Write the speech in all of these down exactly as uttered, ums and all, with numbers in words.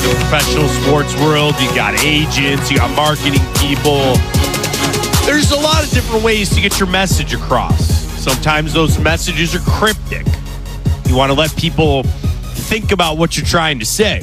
the professional sports world. You got agents, you got marketing people. There's a lot of different ways to get your message across. Sometimes those messages are cryptic. You want to let people think about what you're trying to say.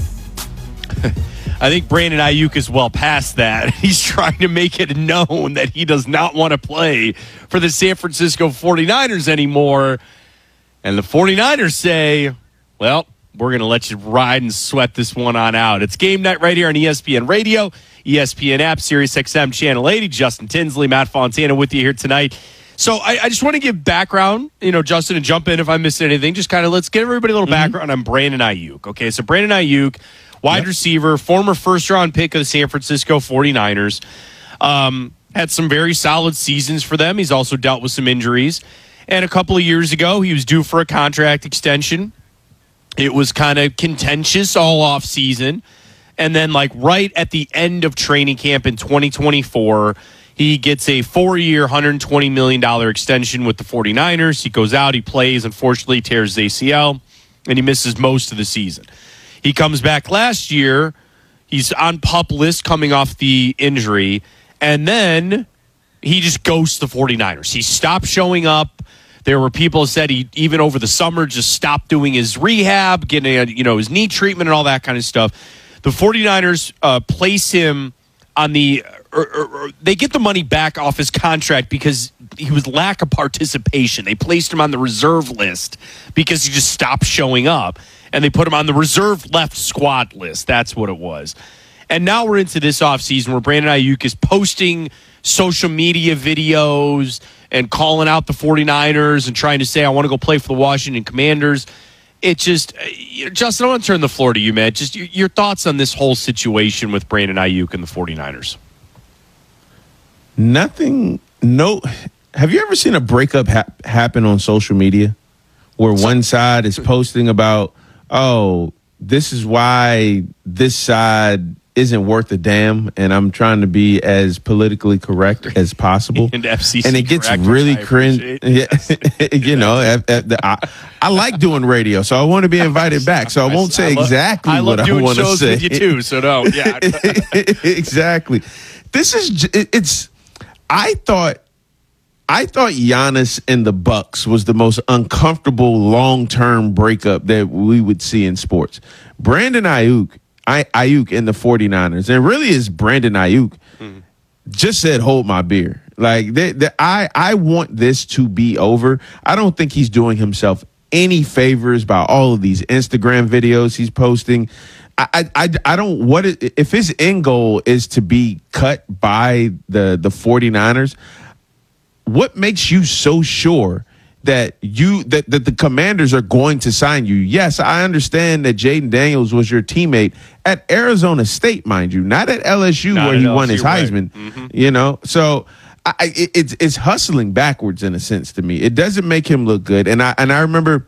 I think Brandon Ayuk is well past that. He's trying to make it known that he does not want to play for the San Francisco forty-niners anymore. And the forty-niners say, well, we're going to let you ride and sweat this one on out. It's game night right here on E S P N Radio, E S P N app, Sirius X M Channel eighty. Justin Tinsley, Matt Fontana with you here tonight. So I, I just want to give background, you know, Justin, and jump in if I missed anything. Just kind of let's give everybody a little mm-hmm. background on Brandon Ayuk. Okay, so Brandon Ayuk, wide yep. receiver, former first-round pick of the San Francisco forty-niners. Um, had some very solid seasons for them. He's also dealt with some injuries. And a couple of years ago, he was due for a contract extension. It was kind of contentious all off season. And then like right at the end of training camp in twenty twenty-four, he gets a four-year, one hundred twenty million dollars extension with the forty-niners. He goes out, he plays, unfortunately tears his A C L, and he misses most of the season. He comes back last year. He's on PUP list coming off the injury, and then he just ghosts the forty-niners. He stopped showing up. There were people who said he, even over the summer, just stopped doing his rehab, getting a, you know, his knee treatment and all that kind of stuff. The forty-niners uh, place him on the or, or, or they get the money back off his contract because he was lack of participation. They placed him on the reserve list because he just stopped showing up, and they put him on the reserve left squad list. That's what it was. And now we're into this offseason where Brandon Ayuk is posting social media videos and calling out the forty-niners and trying to say, I want to go play for the Washington Commanders. It just, Justin, I want to turn the floor to you, man. Just your, your thoughts on this whole situation with Brandon Ayuk and the forty-niners. Nothing, no. Have you ever seen a breakup ha- happen on social media where one side is posting about, oh, this is why this side isn't worth a damn, and I'm trying to be as politically correct as possible, and, F C C and it gets really cringe. Yeah, you know, F- F- I, I like doing radio, so I want to be invited back. So I won't say I love, exactly I what I want to say. With you too, so no, yeah, exactly. This is it's. I thought. I thought Giannis and the Bucks was the most uncomfortable long-term breakup that we would see in sports. Brandon Ayuk. I, Ayuk and the forty-niners, and really is Brandon Ayuk, mm-hmm. just said, hold my beer. Like, they, they, I, I want this to be over. I don't think he's doing himself any favors by all of these Instagram videos he's posting. I, I, I, I don't, what it, if his end goal is to be cut by the, the forty-niners, what makes you so sure that you that, that the Commanders are going to sign you? Yes, I understand that Jaden Daniels was your teammate at Arizona State, mind you, not at L S U not where he won his Heisman. Right. Mm-hmm. You know, so I, it, it's it's hustling backwards in a sense to me. It doesn't make him look good. And I and I remember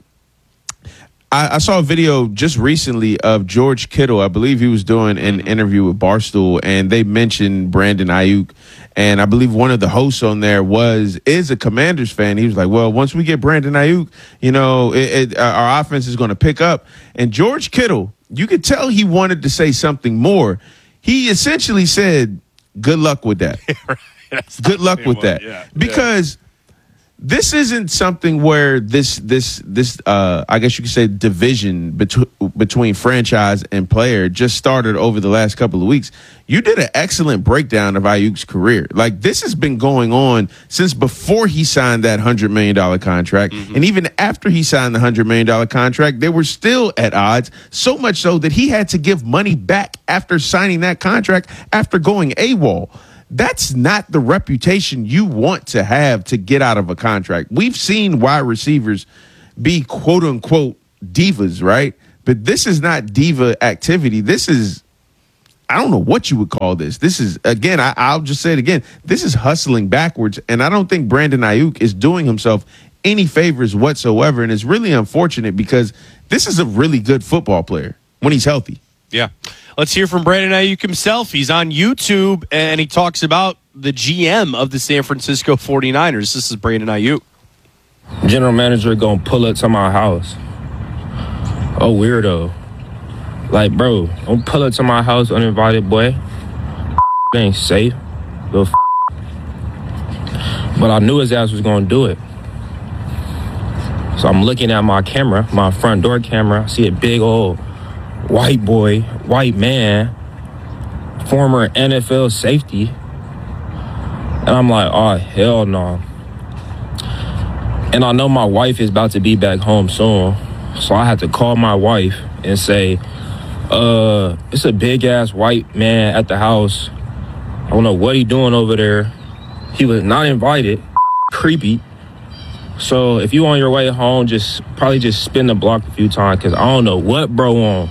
I, I saw a video just recently of George Kittle. I believe he was doing an interview with Barstool, and they mentioned Brandon Ayuk. And I believe one of the hosts on there was is a Commanders fan. He was like, well, once we get Brandon Ayuk, you know, it, it, our offense is going to pick up. And George Kittle, you could tell he wanted to say something more. He essentially said, good luck with that. Good luck with that. Yeah. Because yeah. This isn't something where this this this uh, I guess you could say division between between franchise and player just started over the last couple of weeks. You did an excellent breakdown of Ayuk's career. Like, this has been going on since before he signed that one hundred million dollars contract. Mm-hmm. And even after he signed the one hundred million dollars contract, they were still at odds, so much so that he had to give money back after signing that contract after going AWOL. That's not the reputation you want to have to get out of a contract. We've seen wide receivers be quote unquote divas, right? But this is not diva activity. This is, I don't know what you would call this. This is, again, I, I'll just say it again. This is hustling backwards. And I don't think Brandon Ayuk is doing himself any favors whatsoever. And it's really unfortunate because this is a really good football player when he's healthy. Yeah. Let's hear from Brandon Ayuk himself. He's on YouTube, and he talks about the G M of the San Francisco forty-niners. This is Brandon Ayuk. General manager going to pull up to my house. Oh, weirdo. Like, bro, don't pull up to my house uninvited, boy. It ain't safe. Little f- But I knew his ass was gonna do it. So I'm looking at my camera, my front door camera. I see a big old white boy, white man, former N F L safety. And I'm like, oh, hell no. And I know my wife is about to be back home soon. So I had to call my wife and say, uh, it's a big-ass white man at the house. I don't know what he doing over there. He was not invited. Creepy. So if you on your way home, just probably just spin the block a few times because I don't know what bro on.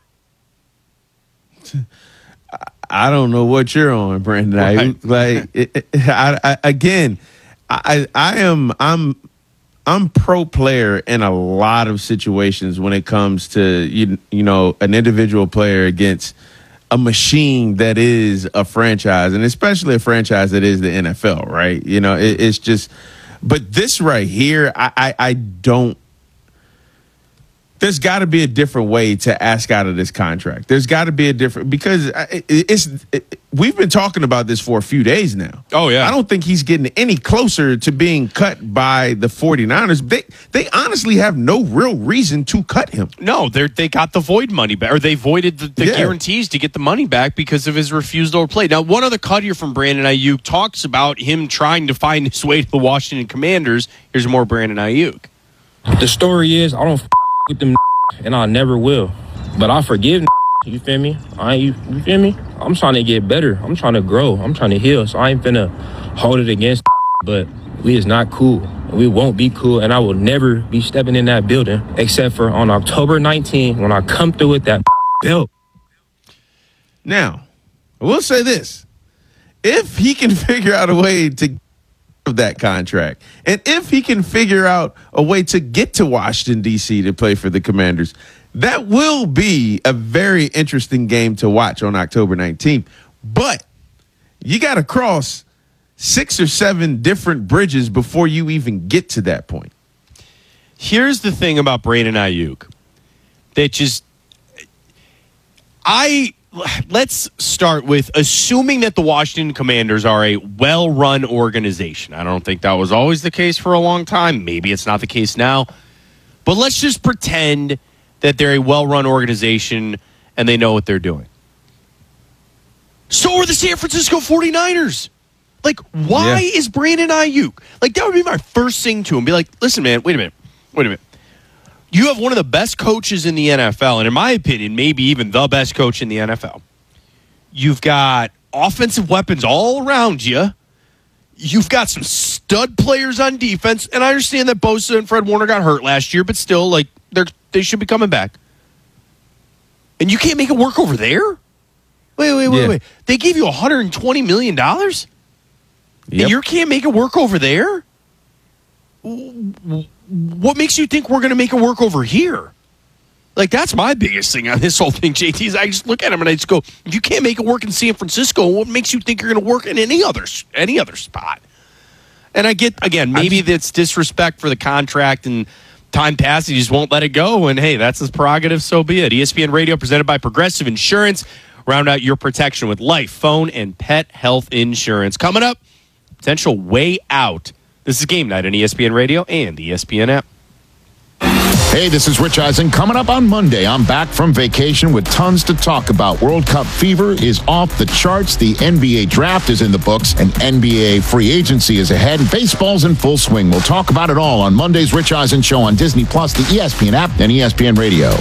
I don't know what you're on, Brandon. I, like it, it, I, I, again, I, I am I'm I'm pro player in a lot of situations when it comes to you, you know an individual player against a machine that is a franchise, and especially a franchise that is the N F L, right? You know, it, it's just. But this right here, I, I, I don't. There's got to be a different way to ask out of this contract. There's got to be a different because it, it's. It, we've been talking about this for a few days now. Oh yeah, I don't think he's getting any closer to being cut by the 49ers. They they honestly have no real reason to cut him. No, they they got the void money back, or they voided the, the yeah. guarantees to get the money back because of his refusal to play. Now, one other cut here from Brandon Ayuk talks about him trying to find his way to the Washington Commanders. Here's more Brandon Ayuk. The story is I don't f- with them and I never will, but I forgive. You feel me? I you, you feel me? I'm trying to get better. I'm trying to grow. I'm trying to heal. So I ain't finna hold it against. But we is not cool. We won't be cool, and I will never be stepping in that building except for on October nineteenth when I come through with that belt. Now, I will say this: if he can figure out a way to get that contract, and if he can figure out a way to get to Washington D C to play for the Commanders, that will be a very interesting game to watch on October nineteenth. But you got to cross six or seven different bridges before you even get to that point. Here's the thing about Brandon Ayuk that just I let's start with assuming that the Washington Commanders are a well-run organization. I don't think that was always the case for a long time. Maybe it's not the case now. But let's just pretend that they're a well-run organization and they know what they're doing. So are the San Francisco 49ers. Like, why yeah. is Brandon Ayuk? Like, that would be my first thing to him. Be like, listen, man, wait a minute. Wait a minute. You have one of the best coaches in the N F L, and in my opinion, maybe even the best coach in the N F L. You've got offensive weapons all around you. You've got some stud players on defense, and I understand that Bosa and Fred Warner got hurt last year, but still, like, they're they should be coming back. And you can't make it work over there? Wait, wait, wait, yeah. wait. They gave you one hundred twenty million dollars? Yep. And you can't make it work over there? What makes you think we're going to make it work over here? Like, that's my biggest thing on this whole thing, J T, is I just look at him and I just go, if you can't make it work in San Francisco, what makes you think you're going to work in any other any other spot? And I get, again, maybe that's disrespect for the contract and time passes, you just won't let it go. And, hey, that's his prerogative, so be it. E S P N Radio presented by Progressive Insurance. Round out your protection with life, phone, and pet health insurance. Coming up, potential way out. This is Game Night on E S P N Radio and the E S P N app. Hey, this is Rich Eisen. Coming up on Monday, I'm back from vacation with tons to talk about. World Cup fever is off the charts. The N B A draft is in the books, and N B A free agency is ahead. Baseball's in full swing. We'll talk about it all on Monday's Rich Eisen Show on Disney Plus, the E S P N app, and E S P N Radio.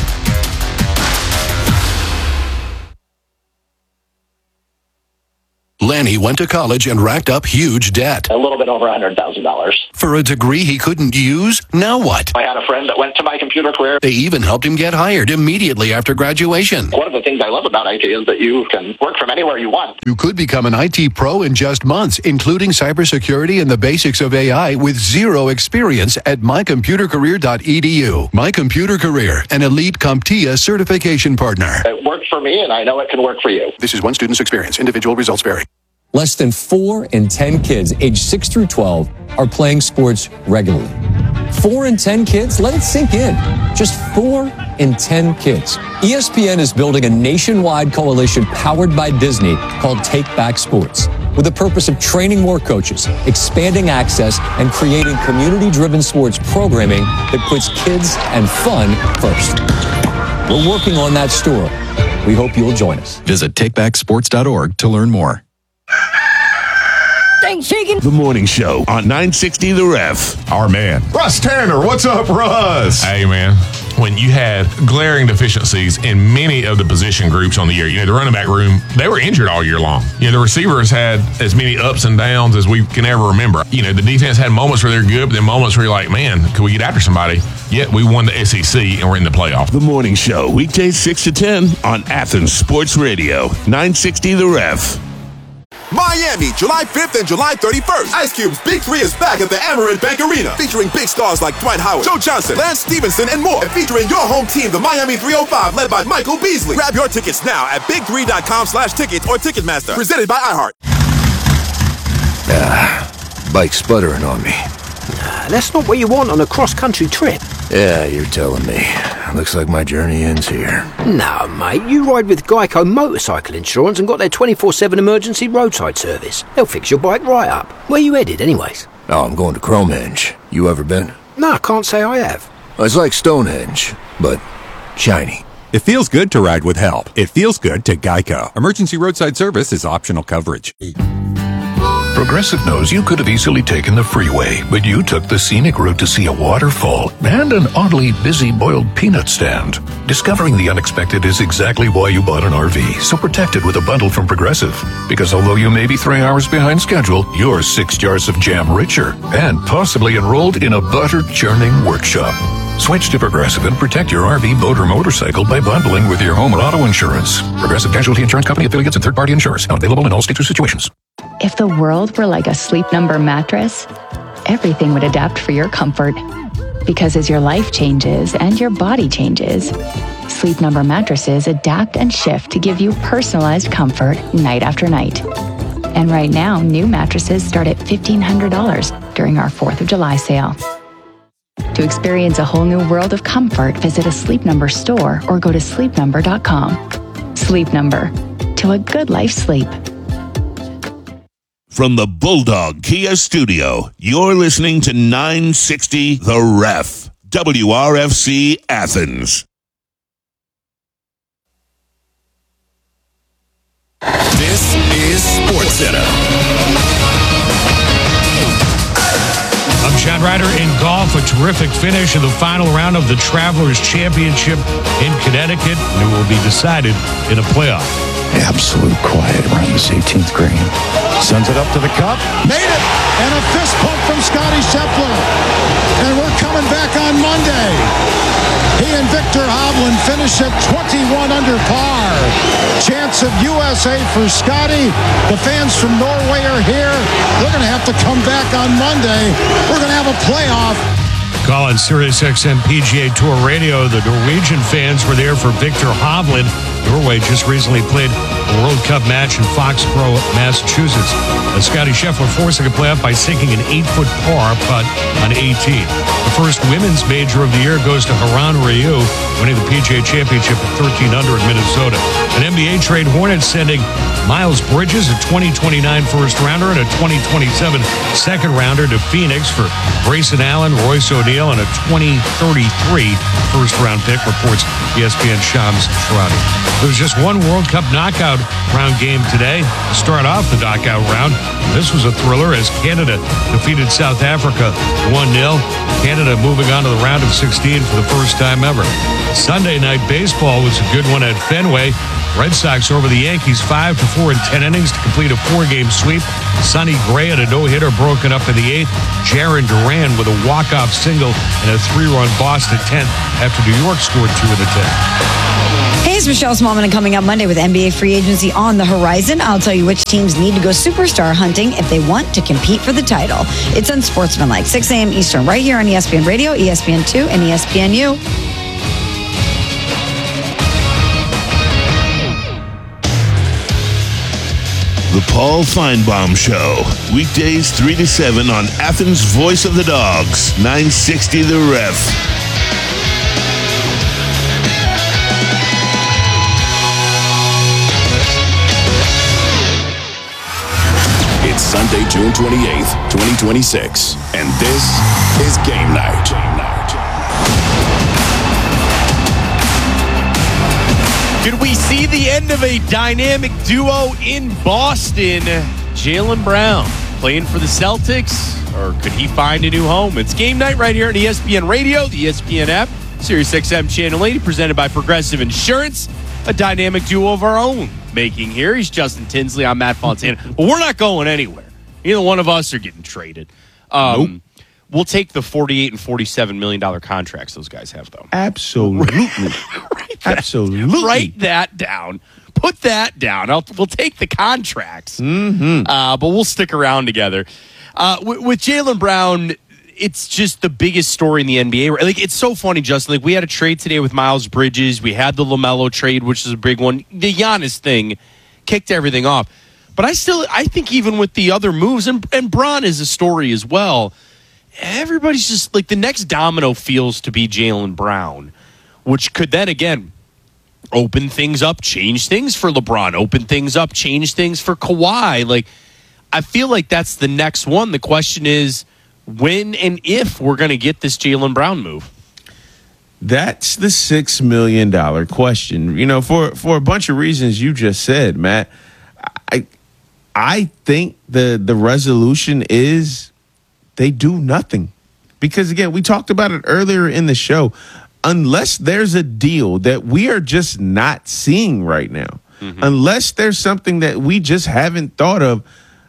Lanny went to college and racked up huge debt. A little bit over one hundred thousand dollars. For a degree he couldn't use? Now what? I had a friend that went to my computer career. They even helped him get hired immediately after graduation. One of the things I love about I T is that you can work from anywhere you want. You could become an I T pro in just months, including cybersecurity and the basics of A I with zero experience at my computer career dot e d u. My Computer Career, an elite CompTIA certification partner. It worked for me, and I know it can work for you. This is one student's experience. Individual results vary. Less than four in ten kids aged six through twelve are playing sports regularly. Four in ten kids? Let it sink in. Just four in ten kids. E S P N is building a nationwide coalition powered by Disney called Take Back Sports, with the purpose of training more coaches, expanding access, and creating community-driven sports programming that puts kids and fun first. We're working on that story. We hope you'll join us. Visit take back sports dot org to learn more. The morning show on nine sixty The Ref. Our man, Russ Tanner. What's up, Russ? Hey, man. When you had glaring deficiencies in many of the position groups on the year, you know, the running back room, they were injured all year long. You know, the receivers had as many ups and downs as we can ever remember. You know, the defense had moments where they're good, but then moments where you're like, man, could we get after somebody? Yet we won the S E C and we're in the playoff. The morning show, weekdays six to ten on Athens Sports Radio, nine sixty The Ref. Miami, July fifth and July thirty-first. Ice Cube's Big Three is back at the Amerant Bank Arena, featuring big stars like Dwight Howard, Joe Johnson, Lance Stevenson, and more. And featuring your home team, the Miami three oh five, led by Michael Beasley. Grab your tickets now at big three dot com slash tickets or Ticketmaster. Presented by iHeart. Ah, bike sputtering on me. Nah, that's not what you want on a cross-country trip. Yeah, you're telling me. Looks like my journey ends here. No, mate, you ride with Geico Motorcycle Insurance and got their twenty-four seven emergency roadside service. They'll fix your bike right up. Where you headed, anyways? Oh, I'm going to Cromenge. You ever been? No, I can't say I have. It's like Stonehenge, but shiny. It feels good to ride with help. It feels good to Geico. Emergency roadside service is optional coverage. Progressive knows you could have easily taken the freeway, but you took the scenic route to see a waterfall and an oddly busy boiled peanut stand. Discovering the unexpected is exactly why you bought an R V, so protect it with a bundle from Progressive. Because although you may be three hours behind schedule, you're six jars of jam richer and possibly enrolled in a butter-churning workshop. Switch to Progressive and protect your R V, boat, or motorcycle by bundling with your home or auto insurance. Progressive Casualty Insurance Company affiliates and third-party insurers. Not available in all states or situations. If the world were like a Sleep Number mattress, everything would adapt for your comfort. Because as your life changes and your body changes, Sleep Number mattresses adapt and shift to give you personalized comfort night after night. And right now, new mattresses start at fifteen hundred dollars during our fourth of July sale. To experience a whole new world of comfort, visit a Sleep Number store or go to sleep number dot com. Sleep Number. To a good life sleep. From the Bulldog Kia Studio, you're listening to nine sixty The Ref, W R F C Athens. This is SportsCenter. I'm John Ryder in golf. A terrific finish of the final round of the Travelers Championship in Connecticut. And it will be decided in a playoff. Absolute quiet around this eighteenth green. Sends it up to the cup. Made it! And a fist pump from Scotty Scheffler. And we're coming back on Monday. He and Victor Hovland finish at twenty-one under par. Chance of U S A for Scotty. The fans from Norway are here. They're going to have to come back on Monday. We're going to have a playoff. Call on Sirius X M P G A Tour Radio. The Norwegian fans were there for Victor Hovland. Norway just recently played a World Cup match in Foxborough, Massachusetts. And Scotty Scheffler forcing a playoff by sinking an eight-foot par putt on eighteen. The first women's major of the year goes to Haran Ryu, winning the P G A Championship at thirteen under at Minnesota. An N B A trade, Hornets sending Miles Bridges, a twenty twenty-nine first-rounder, and a twenty twenty-seven second-rounder to Phoenix for Grayson Allen, Royce O'Neal, and a twenty thirty-three first-round pick, reports E S P N Shams Charania. There was just one World Cup knockout round game today. To start off the knockout round, this was a thriller as Canada defeated South Africa one nil. Canada moving on to the round of sixteen for the first time ever. Sunday night baseball was a good one at Fenway. Red Sox over the Yankees five to four in ten innings to complete a four-game sweep. Sonny Gray had a no-hitter broken up in the eighth. Jaron Duran with a walk-off single and a three-run Boston tenth after New York scored two in the tenth. Hey, it's Michelle Smallman, and coming up Monday with N B A free agency on the horizon, I'll tell you which teams need to go superstar hunting if they want to compete for the title. It's Unsportsmanlike, six a.m. Eastern, right here on E S P N Radio, E S P N two, and E S P N U. The Paul Feinbaum Show. Weekdays three to seven on Athens' Voice of the Dogs. nine sixty The Ref. It's Sunday, June twenty-eighth, twenty twenty-six, and this is Game Night. Game Night. Could we see the end of a dynamic duo in Boston? Jaylen Brown playing for the Celtics, or could he find a new home? It's Game Night right here on E S P N Radio, the E S P N app, Sirius X M Channel eighty, presented by Progressive Insurance. A dynamic duo of our own making here. He's Justin Tinsley. I'm Matt Fontana. But we're not going anywhere. Neither one of us are getting traded. Um, nope. We'll take the forty-eight and forty-seven million dollars contracts those guys have, though. Absolutely. Write that, Absolutely. Write that down. Put that down. I'll, we'll take the contracts. Mm-hmm. Uh, but we'll stick around together. Uh, with with Jaylen Brown, it's just the biggest story in the N B A. Like, it's so funny, Justin. Like, we had a trade today with Miles Bridges. We had the LaMelo trade, which is a big one. The Giannis thing kicked everything off. But I still, I think even with the other moves, and, and Bron is a story as well, everybody's just, like, the next domino feels to be Jaylen Brown, which could then, again, open things up, change things for LeBron, open things up, change things for Kawhi. Like, I feel like that's the next one. The question is, when and if we're going to get this Jaylen Brown move? That's the six million dollars question. You know, for, for a bunch of reasons you just said, Matt, I I think the the resolution is they do nothing. Because, again, we talked about it earlier in the show. Unless there's a deal that we are just not seeing right now, mm-hmm. unless there's something that we just haven't thought of,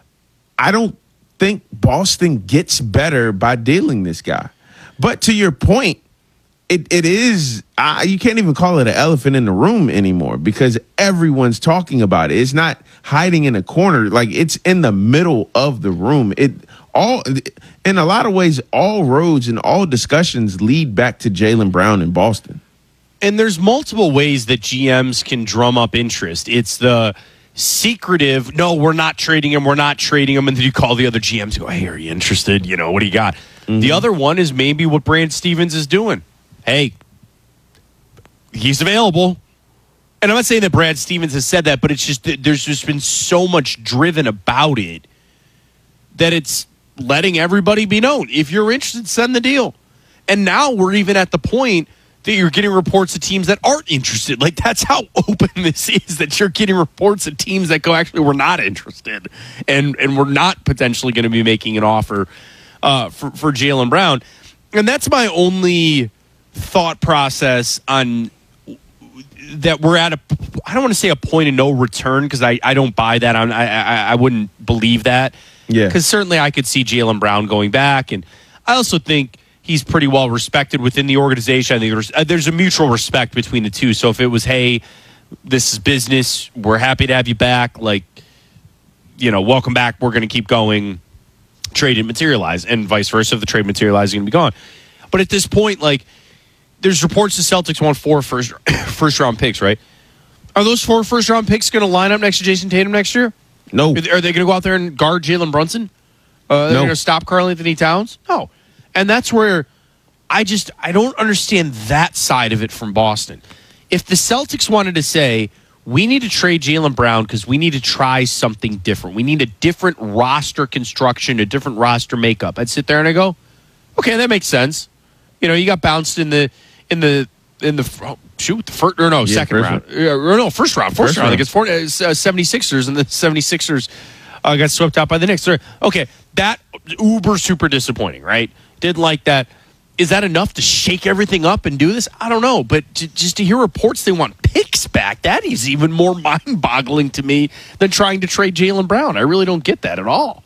I don't think Boston gets better by dealing this guy. But to your point, it it is uh, you can't even call it an elephant in the room anymore because everyone's talking about it. It's not hiding in a corner, like it's in the middle of the room. It all in a lot of ways, all roads and all discussions lead back to Jaylen Brown in Boston. And there's multiple ways that G Ms can drum up interest. It's the secretive, no, we're not trading him, we're not trading him, and then you call the other G Ms, go, hey, are you interested? You know, what do you got? Mm-hmm. The other one is maybe what Brad Stevens is doing. Hey, he's available. And I'm not saying that Brad Stevens has said that, but it's just that there's just been so much driven about it that it's letting everybody be known. If you're interested, send the deal. And now we're even at the point that you're getting reports of teams that aren't interested. Like, that's how open this is, that you're getting reports of teams that go, actually, we're not interested. And and we're not potentially going to be making an offer uh, for, for Jaylen Brown. And that's my only thought process on that we're at a, I don't want to say a point of no return, because I, I don't buy that. I'm, I, I I wouldn't believe that. Yeah. Because certainly I could see Jaylen Brown going back. And I also think he's pretty well respected within the organization. I think there's, uh, there's a mutual respect between the two. So if it was, hey, this is business, we're happy to have you back, like, you know, welcome back, we're going to keep going, trade and materialize, and vice versa. If the trade materializes, going to be gone. But at this point, like, there's reports the Celtics want four first, first round picks, right? Are those four first round picks going to line up next to Jason Tatum next year? No. Are they, are they going to go out there and guard Jalen Brunson? Uh, are they no. going to stop Karl Anthony Towns? No. And that's where I just, I don't understand that side of it from Boston. If the Celtics wanted to say, we need to trade Jaylen Brown because we need to try something different, we need a different roster construction, a different roster makeup, I'd sit there and I go, okay, that makes sense. You know, you got bounced in the, in the, in the, oh, shoot, the first, or no, yeah, second round. Round. Or no, first round, first, first round. round. I think it's four, uh, seventy-sixers, and the seventy-sixers uh, got swept out by the Knicks. Okay, that uber super disappointing, right? Didn't like that. Is that enough to shake everything up and do this? I don't know. But to, just to hear reports they want picks back, that is even more mind-boggling to me than trying to trade Jaylen Brown. I really don't get that at all.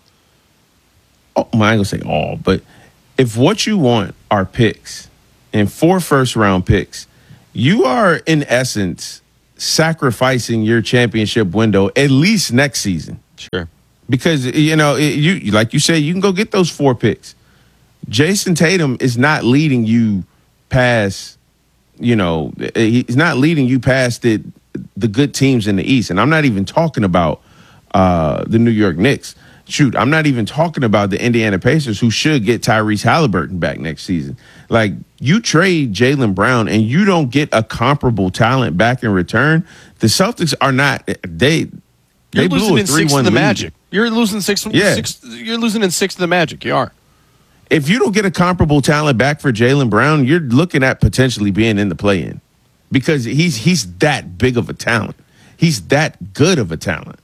Oh, I'm not going to say all, but if what you want are picks and four first-round picks, you are, in essence, sacrificing your championship window at least next season. Sure. Because, you know, it, you like you say, you can go get those four picks. Jason Tatum is not leading you past, you know, he's not leading you past the, the good teams in the East. And I'm not even talking about uh, the New York Knicks. Shoot, I'm not even talking about the Indiana Pacers, who should get Tyrese Halliburton back next season. Like, you trade Jaylen Brown and you don't get a comparable talent back in return. The Celtics are not they. They You're blew losing a in three six one to the lead. Magic. You're losing six. Yeah. six. You're losing in six to the Magic. You are. If you don't get a comparable talent back for Jaylen Brown, you're looking at potentially being in the play-in because he's he's that big of a talent. He's that good of a talent.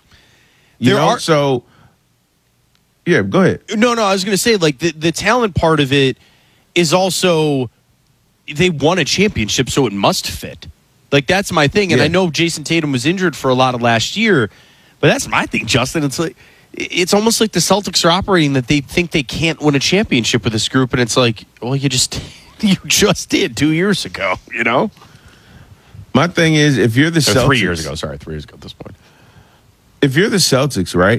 You There know, are- so yeah, go ahead. No, no, I was going to say, like, the, the talent part of it is also they won a championship, so it must fit. Like, that's my thing. And Yeah. I know Jason Tatum was injured for a lot of last year, but that's my thing, Justin. It's like it's almost like the Celtics are operating that they think they can't win a championship with this group, and it's like, well, you just you just did two years ago, you know? My thing is, if you're the Or Celtics, three years ago, sorry, three years ago at this point. if you're the Celtics, right,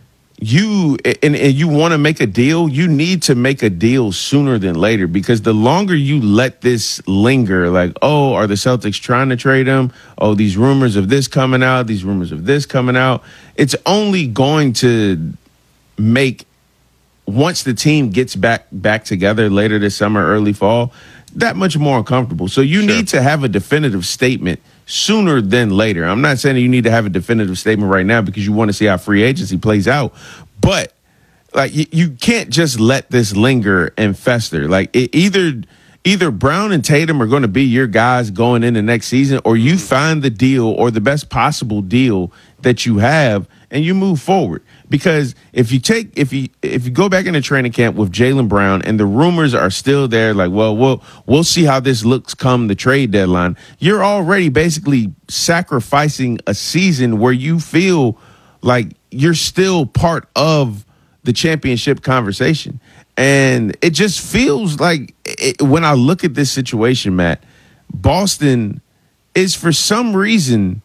you and, and you want to make a deal, you need to make a deal sooner than later, because the longer you let this linger, like, oh, are the Celtics trying to trade him? Oh, these rumors of this coming out, these rumors of this coming out, it's only going to make, once the team gets back back together later this summer, early fall, that much more uncomfortable. So you need to have a definitive statement sooner than later. I'm not saying that you need to have a definitive statement right now because you want to see how free agency plays out, but like you, you can't just let this linger and fester. Like it, either either Brown and Tatum are going to be your guys going into next season, or you find the deal or the best possible deal that you have and you move forward. Because if you take if you if you go back into training camp with Jaylen Brown and the rumors are still there, like, well, we'll we'll see how this looks come the trade deadline, you're already basically sacrificing a season where you feel like you're still part of the championship conversation. And it just feels like it, when I look at this situation, Matt, Boston is for some reason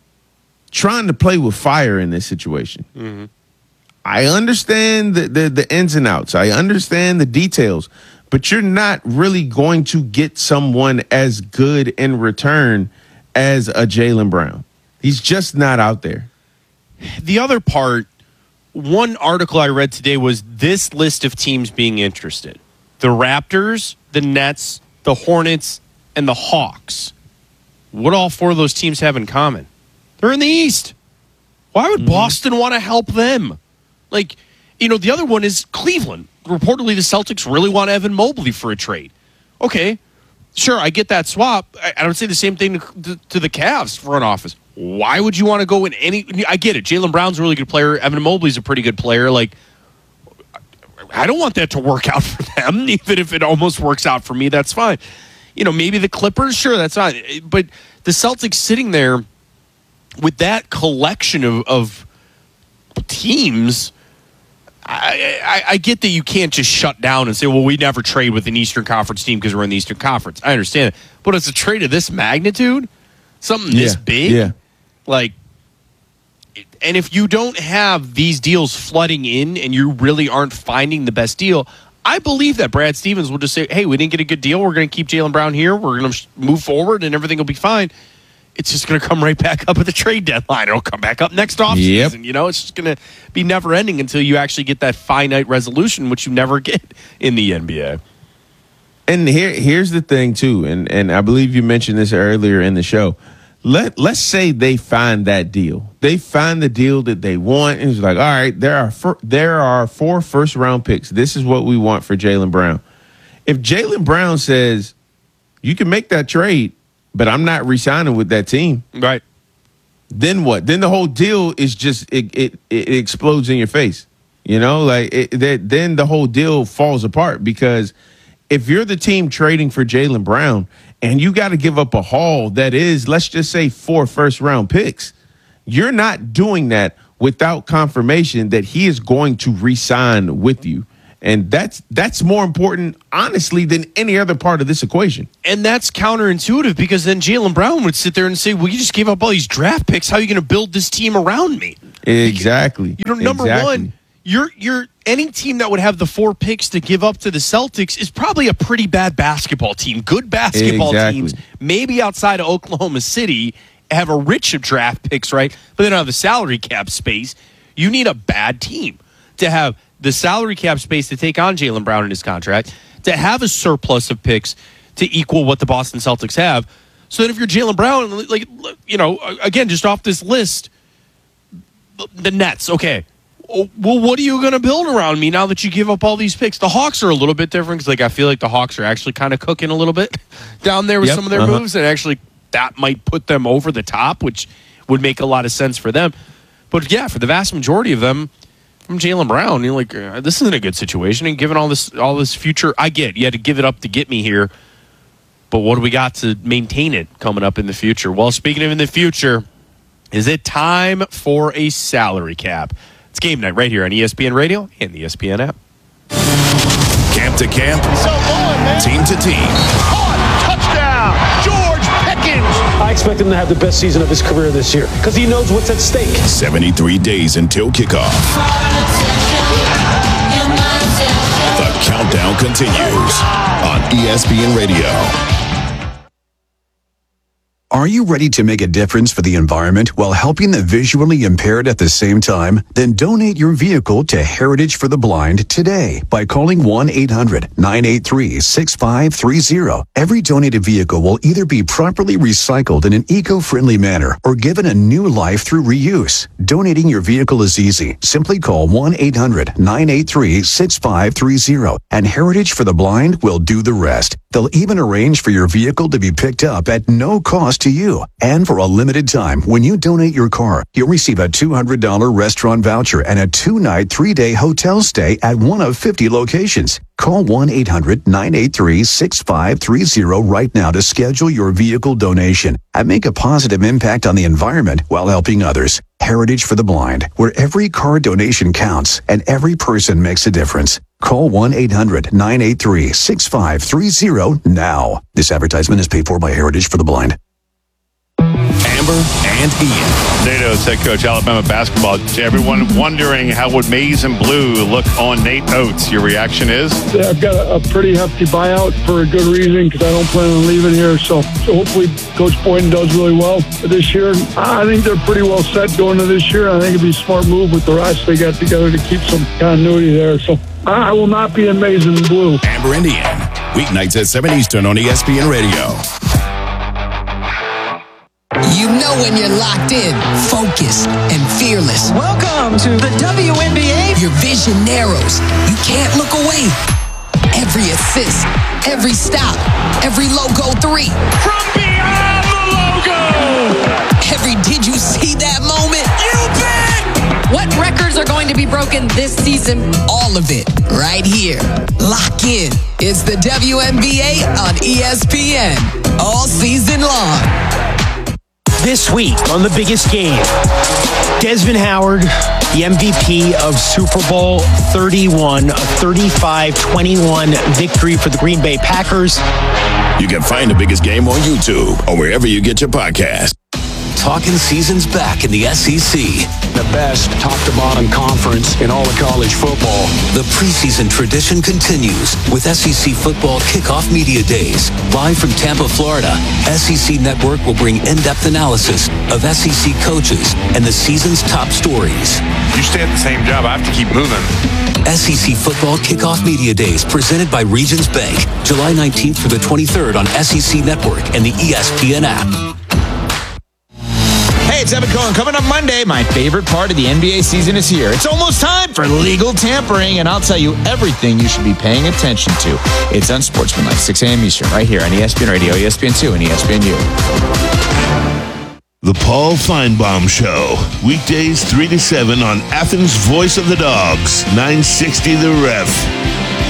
trying to play with fire in this situation. Mm-hmm. I understand the, the the ins and outs. I understand the details, but you're not really going to get someone as good in return as a Jaylen Brown. He's just not out there. The other part, one article I read today was this list of teams being interested: the Raptors, the Nets, the Hornets, and the Hawks. What do all four of those teams have in common? They're in the East. Why would mm-hmm. Boston want to help them? Like, you know, the other one is Cleveland. Reportedly, the Celtics really want Evan Mobley for a trade. Okay, sure, I get that swap. I, I don't say the same thing to, to, to the Cavs front office. Why would you want to go in any... I get it. Jaylen Brown's a really good player. Evan Mobley's a pretty good player. Like, I don't want that to work out for them. Even if it almost works out for me, that's fine. You know, maybe the Clippers, sure, that's fine. But the Celtics sitting there with that collection of, of teams... I, I, I get that you can't just shut down and say, well, we never trade with an Eastern Conference team because we're in the Eastern Conference. I understand it. But it's a trade of this magnitude, something this yeah, big, yeah. like, and if you don't have these deals flooding in and you really aren't finding the best deal, I believe that Brad Stevens will just say, hey, we didn't get a good deal. We're going to keep Jaylen Brown here. We're going to move forward and everything will be fine. It's just going to come right back up at the trade deadline. It'll come back up next offseason. Yep. You know, it's just going to be never ending until you actually get that finite resolution, which you never get in the N B A. And here, here's the thing, too, and, and I believe you mentioned this earlier in the show. Let, let's say they find that deal. They find the deal that they want, and it's like, all right, there are four, there are four first-round picks. This is what we want for Jaylen Brown. If Jaylen Brown says, you can make that trade, but I'm not re-signing with that team. Right. Then what? Then the whole deal is just, it it, it explodes in your face. You know, like it, that, then the whole deal falls apart, because if you're the team trading for Jaylen Brown and you got to give up a haul that is, let's just say, four first-round picks, you're not doing that without confirmation that he is going to re-sign with you. And that's that's more important, honestly, than any other part of this equation. And that's counterintuitive, because then Jaylen Brown would sit there and say, well, you just gave up all these draft picks. How are you going to build this team around me? Exactly. You know, number exactly. one, you're you're any team that would have the four picks to give up to the Celtics is probably a pretty bad basketball team. Good basketball exactly. teams, maybe outside of Oklahoma City, have a rich of draft picks, right? But they don't have the salary cap space. You need a bad team to have the salary cap space to take on Jaylen Brown in his contract, to have a surplus of picks to equal what the Boston Celtics have. So that if you're Jaylen Brown, like, you know, again, just off this list, the Nets, okay. Well, what are you going to build around me now that you give up all these picks? The Hawks are a little bit different because, like, I feel like the Hawks are actually kind of cooking a little bit down there with yep, some of their uh-huh. moves, and actually that might put them over the top, which would make a lot of sense for them. But yeah, for the vast majority of them, from Jaylen Brown, you're like, uh, this isn't a good situation. And given all this, all this future, I get you had to give it up to get me here. But what do we got to maintain it coming up in the future? Well, speaking of in the future, is it time for a salary cap? It's game night right here on E S P N Radio and the E S P N app. Camp to camp, So on, man. team to team. Touchdown, George Pickens. I expect him to have the best season of his career this year because he knows what's at stake. seventy-three days until kickoff. The countdown continues on E S P N Radio. Are you ready to make a difference for the environment while helping the visually impaired at the same time? Then donate your vehicle to Heritage for the Blind today by calling one eight hundred nine eight three six five three zero. Every donated vehicle will either be properly recycled in an eco-friendly manner or given a new life through reuse. Donating your vehicle is easy. Simply call one eight hundred nine eight three six five three zero and Heritage for the Blind will do the rest. They'll even arrange for your vehicle to be picked up at no cost to you. And for a limited time, when you donate your car, you'll receive a two hundred dollars restaurant voucher and a two-night, three-day hotel stay at one of fifty locations. Call one eight hundred nine eight three six five three zero right now to schedule your vehicle donation and make a positive impact on the environment while helping others. Heritage for the Blind, where every car donation counts and every person makes a difference. Call one eight hundred nine eight three six five three zero now. This advertisement is paid for by Heritage for the Blind. Amber and Ian. Nate Oates, head coach, Alabama basketball. To everyone wondering how would Maize and Blue look on Nate Oates, your reaction is? Yeah, I've got a, a pretty hefty buyout for a good reason because I don't plan on leaving here. So, so hopefully Coach Boyden does really well this year. I think they're pretty well set going to this year. I think it'd be a smart move with the rest they got together to keep some continuity there. So I will not be in Maize and Blue. Amber and Ian, weeknights at seven Eastern on E S P N Radio. You know when you're locked in, focused, and fearless. Welcome to the W N B A. Your vision narrows. You can't look away. Every assist, every stop, every logo three. From beyond the logo. Every did you see that moment? You bet. What records are going to be broken this season? All of it, right here. Lock in. It's the W N B A on E S P N. All season long. This week on The Biggest Game, Desmond Howard, the M V P of Super Bowl thirty-one, a thirty-five twenty-one victory for the Green Bay Packers. You can find The Biggest Game on YouTube or wherever you get your podcast. Talking season's back in the S E C. The best top-to-bottom conference in all of college football. The preseason tradition continues with S E C Football Kickoff Media Days. Live from Tampa, Florida, S E C Network will bring in-depth analysis of S E C coaches and the season's top stories. You stay at the same job, I have to keep moving. S E C Football Kickoff Media Days presented by Regions Bank. July nineteenth through the twenty-third on S E C Network and the E S P N app. Hey, it's Evan Cohen. Coming up Monday, my favorite part of the N B A season is here. It's almost time for legal tampering, and I'll tell you everything you should be paying attention to. It's Unsportsmanlike, six a.m. Eastern, right here on E S P N Radio, E S P N two, and E S P N U. The Paul Feinbaum Show. Weekdays three to seven on Athens' Voice of the Dogs, nine sixty The Ref.